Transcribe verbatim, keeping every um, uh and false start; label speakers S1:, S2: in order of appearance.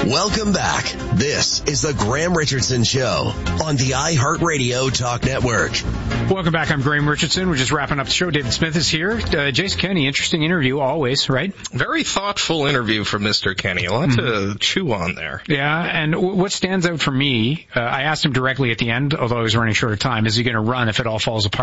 S1: Welcome back. This is the Graham Richardson Show on the iHeartRadio Talk Network.
S2: Welcome back. I'm Graham Richardson. We're just wrapping up the show. David Smith is here. Uh, Jason Kenney, interesting interview always, right?
S3: Very thoughtful interview from Mister Kenney. A lot mm-hmm. to chew on there.
S2: Yeah, and w- what stands out for me, uh, I asked him directly at the end, although I was running short of time, is he going to run if it all falls apart?